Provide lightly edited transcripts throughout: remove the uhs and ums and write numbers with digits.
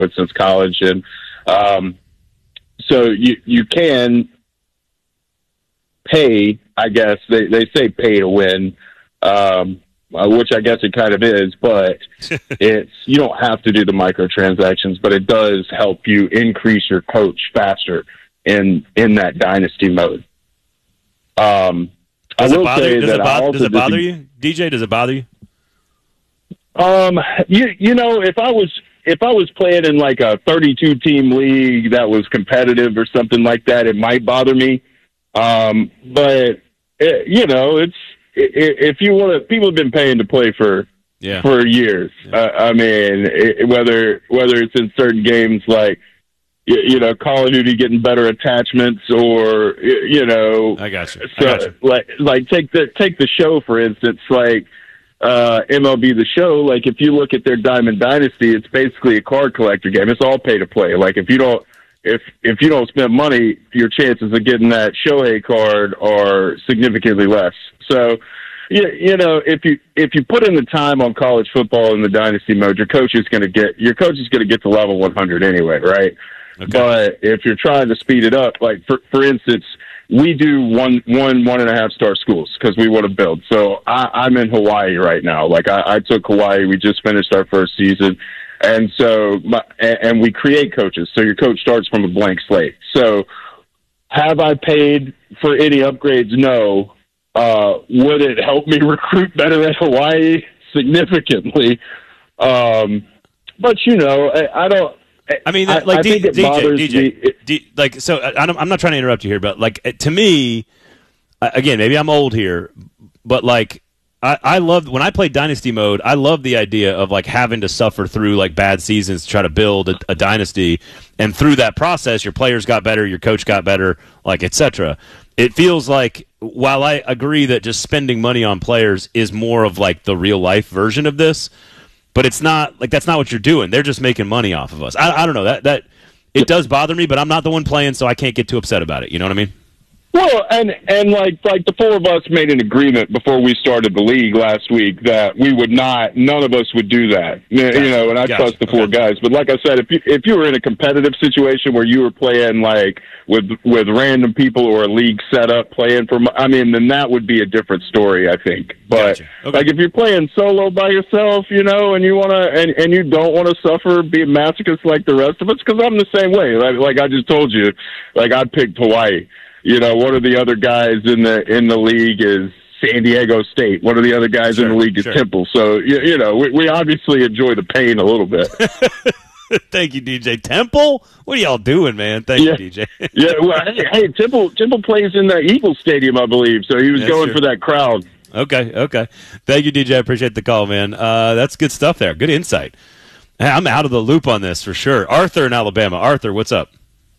with since college, and so you can pay. I guess they say pay to win, which I guess it kind of is, but you don't have to do the microtransactions, but it does help you increase your coach faster in that dynasty mode. Does it bother you, DJ? Does it bother you? You know, if I was playing in like a 32 team league that was competitive or something like that, it might bother me. But you know, if you want to, people have been paying to play for years. Yeah. I mean, whether it's in certain games like, you know, Call of Duty getting better attachments, or you know, I got you. So, like take the Show for instance, like MLB The Show. Like if you look at their Diamond Dynasty, it's basically a card collector game. It's all pay to play. Like if you don't spend money, your chances of getting that Shohei card are significantly less. So, you know, if you put in the time on college football in the dynasty mode, your coach is going to get to level 100 anyway, right? Okay. But if you're trying to speed it up, like for instance, we do 1.5 star schools because we want to build. So I'm in Hawaii right now. Like I took Hawaii. We just finished our first season. And so, and we create coaches. So your coach starts from a blank slate. So have I paid for any upgrades? No. Would it help me recruit better at Hawaii? Significantly. But you know, I don't. I mean, like I think DJ, like, so I'm not trying to interrupt you here, but like to me, again, maybe I'm old here, but like I love when I played Dynasty mode. I love the idea of like having to suffer through like bad seasons to try to build a dynasty, and through that process, your players got better, your coach got better, like etc. It feels like, while I agree that just spending money on players is more of like the real life version of this. But it's not like that's not what you're doing. They're just making money off of us. I don't know that it does bother me, but I'm not the one playing, so I can't get too upset about it. You know what I mean? Well, and like the four of us made an agreement before we started the league last week that we would not, none of us would do that. You know, and I trust the four guys. But like I said, if you were in a competitive situation where you were playing like with random people or a league setup playing for, I mean, then that would be a different story, I think. But like if you're playing solo by yourself, you know, and you want to, and you don't want to suffer being masochists like the rest of us, because I'm the same way. Like I just told you, like I picked Hawaii. You know, one of the other guys in the league is San Diego State. One of the other guys in the league is Temple. So, you know, we obviously enjoy the pain a little bit. Thank you, DJ. Temple? What are y'all doing, man? Thank you, DJ. Yeah, well, hey, Temple plays in the Eagles Stadium, I believe. So he was going for that crowd. Okay. Thank you, DJ. I appreciate the call, man. That's good stuff there. Good insight. I'm out of the loop on this for sure. Arthur in Alabama. Arthur, what's up?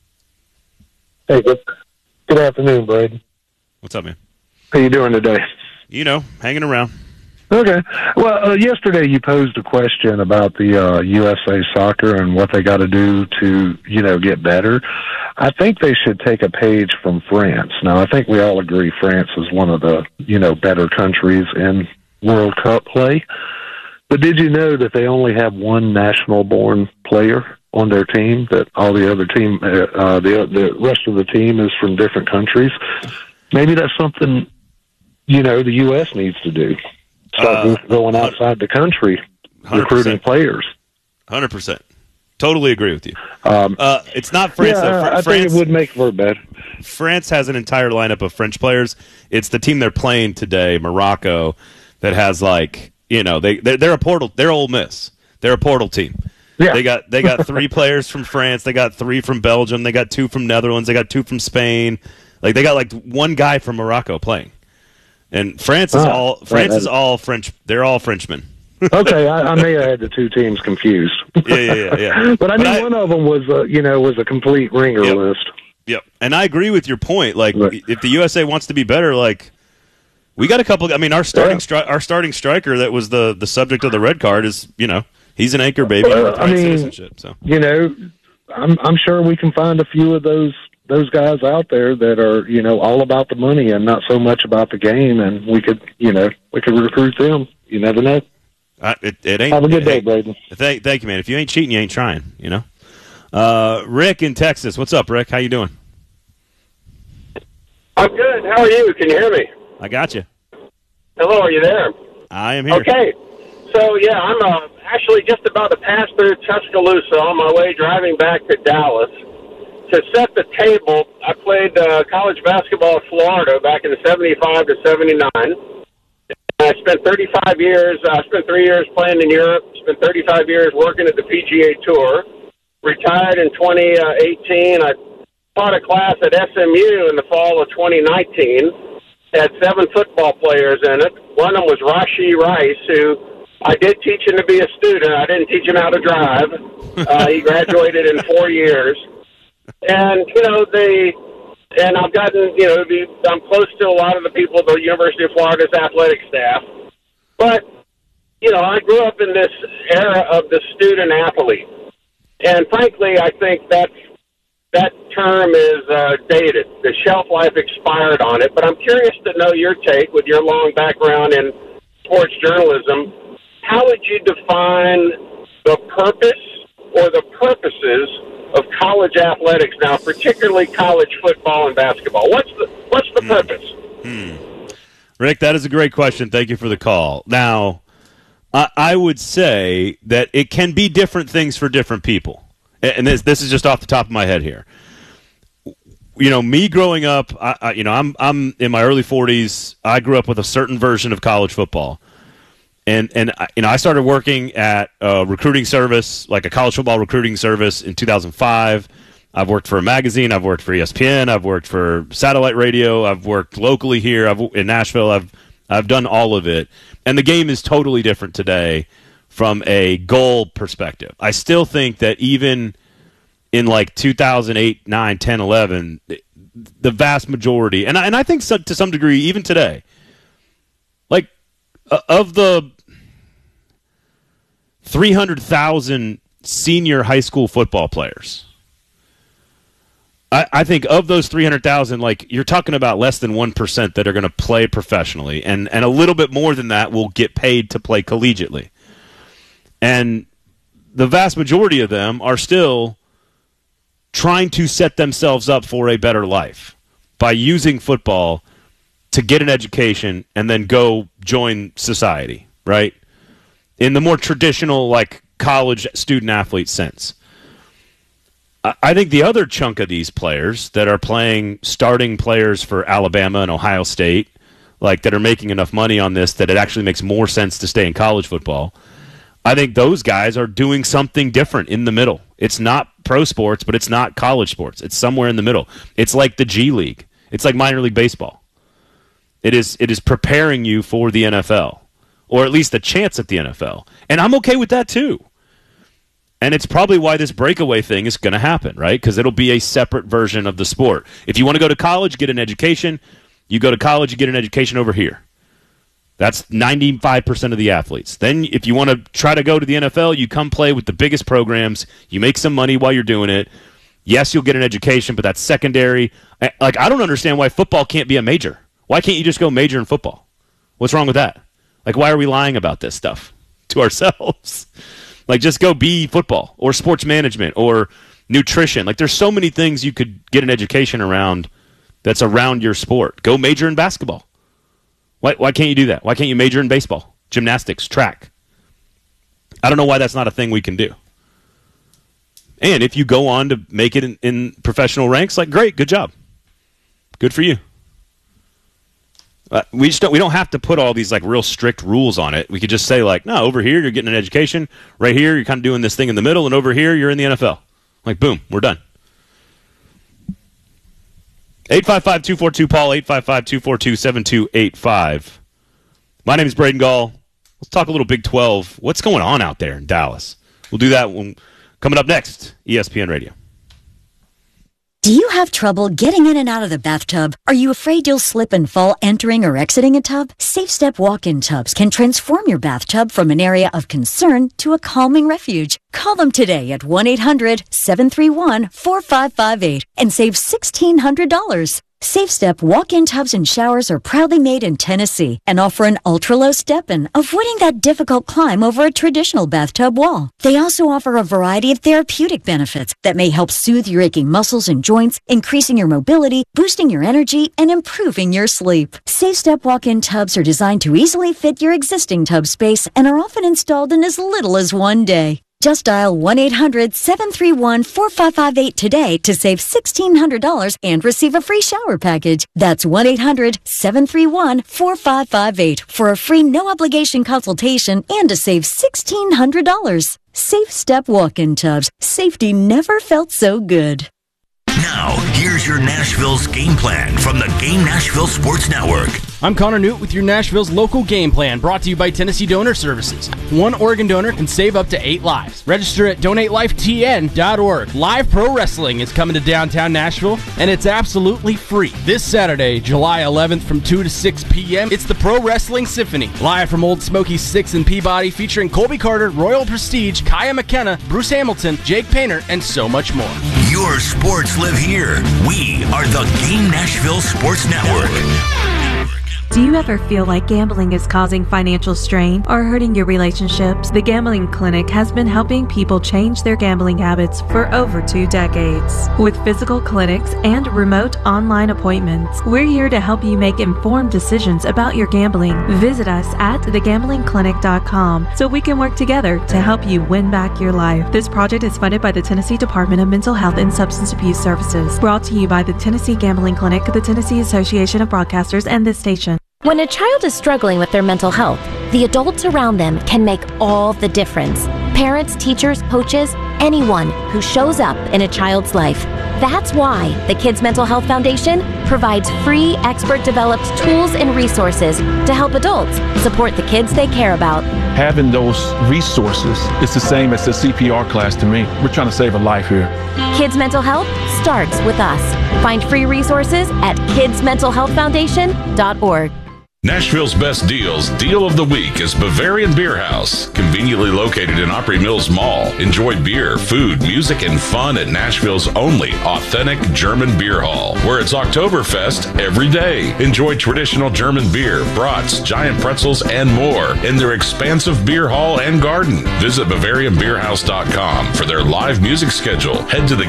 Hey, good afternoon, Braden. What's up, man? How you doing today? You know, hanging around. Okay. Well, yesterday you posed a question about the USA Soccer and what they got to do to, you know, get better. I think they should take a page from France. Now, I think we all agree France is one of the, you know, better countries in World Cup play. But did you know that they only have one national-born player on their team, that all the other team, the rest of the team is from different countries? Maybe that's something, you know, the U.S. needs to do. Start going outside the country, 100%. Recruiting players. 100%. Totally agree with you. It's not France. Yeah, I think it would make for better. France has an entire lineup of French players. It's the team they're playing today, Morocco, that has like, you know, they're a portal. They're Ole Miss. They're a portal team. Yeah. They got 3 players from France. They got 3 from Belgium. They got 2 from Netherlands. They got 2 from Spain. Like they got like 1 guy from Morocco playing. And France is all French. They're all Frenchmen. Okay, I may have had the 2 teams confused. Yeah. But I knew one of them was a complete ringer list. Yep. And I agree with your point. Like if the USA wants to be better, like we got a couple. I mean, our starting striker that was the subject of the red card is, you know, he's an anchor baby. I mean, citizenship, so. You know, I'm sure we can find a few of those guys out there that are, you know, all about the money and not so much about the game, and we could recruit them. You never know. It ain't. Have a good day, Braden. Thank you, man. If you ain't cheating, you ain't trying. You know. Rick in Texas. What's up, Rick? How you doing? I'm good. How are you? Can you hear me? I got you. Hello, are you there? I am here. Okay. So, yeah, I'm actually just about to pass through Tuscaloosa on my way driving back to Dallas. To set the table, I played college basketball in Florida back in the 75 to 79. I spent 35 years. I spent 3 years playing in Europe, spent 35 years working at the PGA Tour. Retired in 2018. I taught a class at SMU in the fall of 2019. Had 7 football players in it. One of them was Rashee Rice, who I did teach him to be a student. I didn't teach him how to drive. He graduated in 4 years. And, you know, and I've gotten, you know, I'm close to a lot of the people at the University of Florida's athletic staff. But, you know, I grew up in this era of the student athlete. And frankly, I think that term is dated. The shelf life expired on it. But I'm curious to know your take with your long background in sports journalism. How would you define the purpose or the purposes of college athletics now, particularly college football and basketball? What's the purpose? Rick, that is a great question. Thank you for the call. Now, I would say that it can be different things for different people. And this is just off the top of my head here. You know, me growing up, I'm in my early 40s. I grew up with a certain version of college football. And I started working at a recruiting service, like a college football recruiting service in 2005. I've worked for a magazine. I've worked for ESPN. I've worked for satellite radio. I've worked locally here in Nashville. I've done all of it. And the game is totally different today from a goal perspective. I still think that even in like 2008, 9, 10, 11, the vast majority, and I think to some degree even today, like of the 300,000 senior high school football players, I think of those 300,000, like you're talking about less than 1% that are going to play professionally, and a little bit more than that will get paid to play collegiately. And the vast majority of them are still trying to set themselves up for a better life by using football to get an education and then go join society, right? In the more traditional, like, college student-athlete sense. I think the other chunk of these players that are playing starting players for Alabama and Ohio State, like that are making enough money on this that it actually makes more sense to stay in college football, I think those guys are doing something different in the middle. It's not pro sports, but it's not college sports. It's somewhere in the middle. It's like the G League. It's like minor league baseball. It is preparing you for the NFL, or at least a chance at the NFL. And I'm okay with that too. And it's probably why this breakaway thing is going to happen, right? Because it'll be a separate version of the sport. If you want to go to college, get an education. You go to college, you get an education over here. That's 95% of the athletes. Then if you want to try to go to the NFL, you come play with the biggest programs. You make some money while you're doing it. Yes, you'll get an education, but that's secondary. Like, I don't understand why football can't be a major. Why can't you just go major in football? What's wrong with that? Like, why are we lying about this stuff to ourselves? Like, just go be football or sports management or nutrition. Like, there's so many things you could get an education around that's around your sport. Go major in basketball. Why can't you do that? Why can't you major in baseball, gymnastics, track? I don't know why that's not a thing we can do. And if you go on to make it in professional ranks, like, great, good job. Good for you. We don't have to put all these like real strict rules on it. We could just say like, no, over here you're getting an education. Right here you're kind of doing this thing in the middle, and over here you're in the NFL. Like, boom, we're done. 855-242-PAUL, 855-242-7285. My name is Braden Gall. Let's talk a little Big 12. What's going on out there in Dallas? We'll do that coming up next, ESPN Radio. Do you have trouble getting in and out of the bathtub? Are you afraid you'll slip and fall entering or exiting a tub? SafeStep walk-in tubs can transform your bathtub from an area of concern to a calming refuge. Call them today at 1-800-731-4558 and save $1,600. Safe Step walk-in tubs and showers are proudly made in Tennessee and offer an ultra-low step-in, avoiding that difficult climb over a traditional bathtub wall. They also offer a variety of therapeutic benefits that may help soothe your aching muscles and joints, increasing your mobility, boosting your energy, and improving your sleep. Safe Step walk-in tubs are designed to easily fit your existing tub space and are often installed in as little as 1 day. Just dial 1-800-731-4558 today to save $1,600 and receive a free shower package. That's 1-800-731-4558 for a free no-obligation consultation and to save $1,600. Safe Step walk-in tubs. Safety never felt so good. Now, here's your Nashville's game plan from the Game Nashville Sports Network. I'm Connor Newt with your Nashville's local game plan, brought to you by Tennessee Donor Services. One Oregon donor can save up to 8 lives. Register at DonateLifeTN.org. Live Pro Wrestling is coming to downtown Nashville, and it's absolutely free. This Saturday, July 11th from 2 to 6 p.m., it's the Pro Wrestling Symphony. Live from Old Smoky 6 in Peabody, featuring Colby Carter, Royal Prestige, Kaya McKenna, Bruce Hamilton, Jake Painter, and so much more. Your sports live here. We are the Game Nashville Sports Network. Do you ever feel like gambling is causing financial strain or hurting your relationships? The Gambling Clinic has been helping people change their gambling habits for over 2 decades. With physical clinics and remote online appointments, we're here to help you make informed decisions about your gambling. Visit us at thegamblingclinic.com so we can work together to help you win back your life. This project is funded by the Tennessee Department of Mental Health and Substance Abuse Services. Brought to you by the Tennessee Gambling Clinic, the Tennessee Association of Broadcasters, and this station. When a child is struggling with their mental health, the adults around them can make all the difference. Parents, teachers, coaches, anyone who shows up in a child's life. That's why the Kids Mental Health Foundation provides free, expert-developed tools and resources to help adults support the kids they care about. Having those resources is the same as the CPR class to me. We're trying to save a life here. Kids Mental Health starts with us. Find free resources at kidsmentalhealthfoundation.org. Nashville's best deals, deal of the week is Bavarian Beer House. Conveniently located in Opry Mills Mall. Enjoy beer, food, music, and fun at Nashville's only authentic German beer hall, where it's Oktoberfest every day. Enjoy traditional German beer, brats, giant pretzels, and more in their expansive beer hall and garden. Visit BavarianBeerHouse.com for their live music schedule. Head to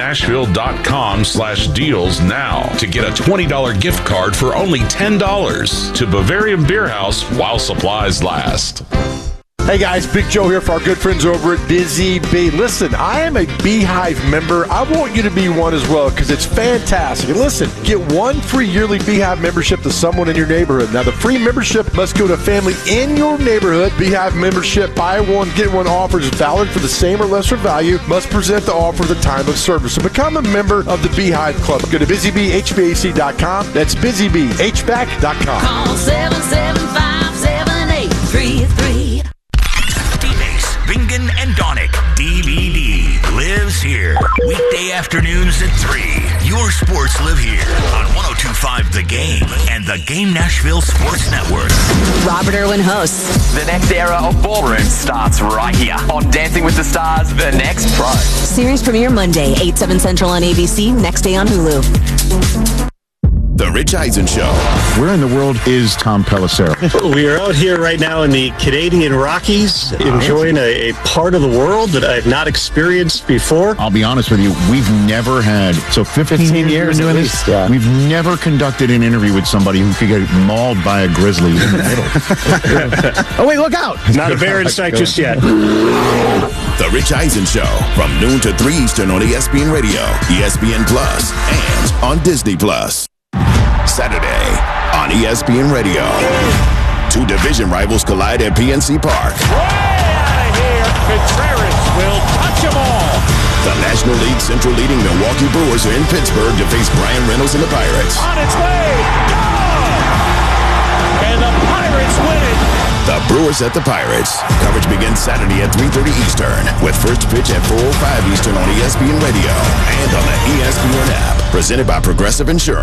theGameNashville.com/deals now to get a $20 gift card for only $10 to Bavarian Beer House while supplies last. Hey guys, Big Joe here for our good friends over at Busy Bee. Listen, I am a Beehive member. I want you to be one as well because it's fantastic. And listen, get one free yearly Beehive membership to someone in your neighborhood. Now, the free membership must go to a family in your neighborhood. Beehive membership, buy one, get one offers valid for the same or lesser value. Must present the offer at the time of service. So become a member of the Beehive Club. Go to BusyBeeHVAC.com. That's BusyBeeHVAC.com. Call 775-7833. Bingen and Donick DVD lives here. Weekday afternoons at 3. Your sports live here on 102.5 The Game and the Game Nashville Sports Network. Robert Irwin hosts. The next era of ballroom starts right here on Dancing with the Stars, The Next Pro. Series premiere Monday, 8/7 Central on ABC, next day on Hulu. The Rich Eisen Show. Where in the world is Tom Pelissero? We are out here right now in the Canadian Rockies, enjoying a part of the world that I've not experienced before. I'll be honest with you, we've never had, 15 years doing this, we've never conducted an interview with somebody who could get mauled by a grizzly in the middle. Oh, wait, look out. Not a bear in sight just yet. The Rich Eisen Show, from noon to 3 Eastern on ESPN Radio, ESPN Plus, and on Disney Plus. Saturday on ESPN Radio. 2 division rivals collide at PNC Park. Way out of here. Contreras will touch them all. The National League Central leading Milwaukee Brewers are in Pittsburgh to face Brian Reynolds and the Pirates. On its way. Gone. And the Pirates win it. The Brewers at the Pirates. Coverage begins Saturday at 3:30 Eastern with first pitch at 4:05 Eastern on ESPN Radio and on the ESPN app. Presented by Progressive Insurance.